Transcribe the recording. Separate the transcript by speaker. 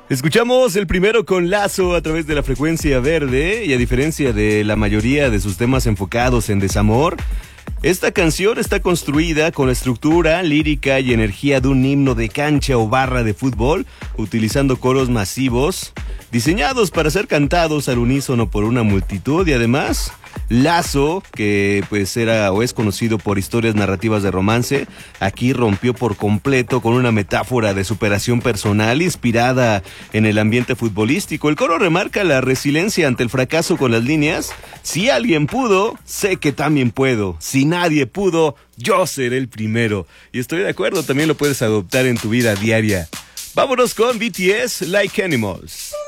Speaker 1: Escuchamos el primero con Lazo a través de la frecuencia verde y a diferencia de la mayoría de sus temas enfocados en desamor, esta canción está construida con la estructura, lírica y energía de un himno de cancha o barra de fútbol, utilizando coros masivos, diseñados para ser cantados al unísono por una multitud y además Lazo, que pues era o es conocido por historias narrativas de romance, aquí rompió por completo con una metáfora de superación personal inspirada en el ambiente futbolístico. El coro remarca la resiliencia ante el fracaso con las líneas: si alguien pudo, sé que también puedo. Si nadie pudo, yo seré el primero. Y estoy de acuerdo, también lo puedes adoptar en tu vida diaria. Vámonos con BTS, Like Animals.